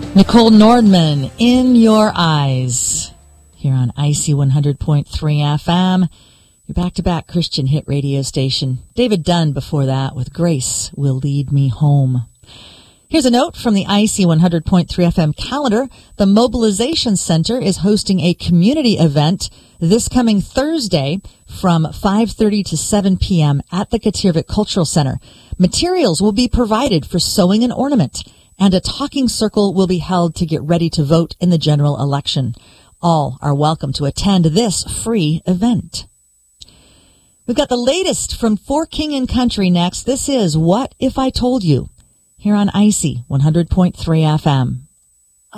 Nicole Nordman, In Your Eyes, here on IC 100.3 FM, your back-to-back Christian hit radio station. David Dunn before that with Grace Will Lead Me Home. Here's a note from the IC 100.3 FM calendar. The Mobilization Center is hosting a community event this coming Thursday from 5:30 to 7 p.m. at the Katirvik Cultural Center. Materials will be provided for sewing and ornament, and a talking circle will be held to get ready to vote in the general election. All are welcome to attend this free event. We've got the latest from For King and Country next. This is What If I Told You, here on IC 100.3 FM.